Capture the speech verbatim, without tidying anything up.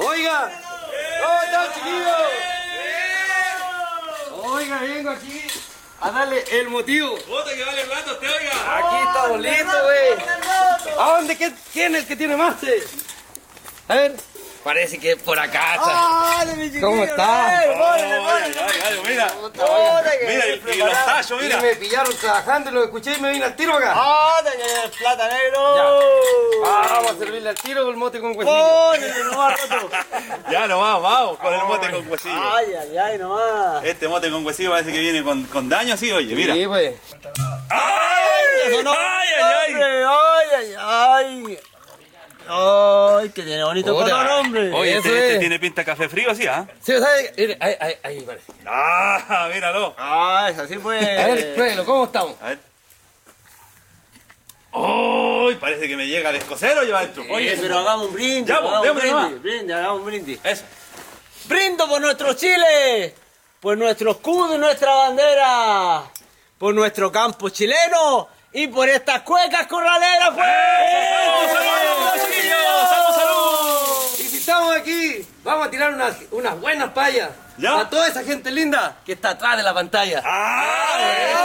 Oiga, ¿cómo están, chiquillos? Oiga, vengo aquí a darle el motivo. ¡Bota que vale plato, te oiga! Aquí estamos listos, güey. ¿A dónde? ¿Qué, ¿Quién es el que tiene más? eh? A ver. Parece que es por acá. ¿Cómo está? ¡Ay, ay, ay! Mira, mira, y y los tallos, Y mira. me pillaron trabajando y lo escuché y me vine al tiro acá. ¡Ah, de plata negro! Vamos a servirle al tiro con el mote con huesillo. ¡Pónele nomás, Roto! Ya nomás, vamos con el mote con huesillo. ¡Ay, ay, ay, nomás! Este mote con huesillo parece que viene con, con daño así, oye, mira. Sí, pues. ¡Ay! ¡Eso no! ¡Ay, ay, ay! ¡Ay, ay, ay! ¡Ay, que tiene bonito Puta. color, hombre! Oye, Eso este, este es. tiene pinta de café frío así, ¿ah? Sí, ¿sabes? Mire, ahí, ahí, ahí parece. ¡Ah! Míralo. ¡Ah, es así pues! A ver, pruébelo, ¿cómo estamos? A ver. ¡Uy! Parece que me llega el escocero lleva adentro. Oye, pero hagamos un brindis, Ya, pues, hagamos un démosle nomás. brindis, brindis, hagamos un brindis. Eso. ¡Brindo por nuestro Chile! Por nuestro escudo y nuestra bandera. Por nuestro campo chileno. Y por estas cuecas corraleras, pues. ¡Salud, salud, chiquillos! ¡Salud, salud! Y si estamos aquí, vamos a tirar unas, unas buenas payas. ¿Ya? A toda esa gente linda que está atrás de la pantalla. ¡Ah!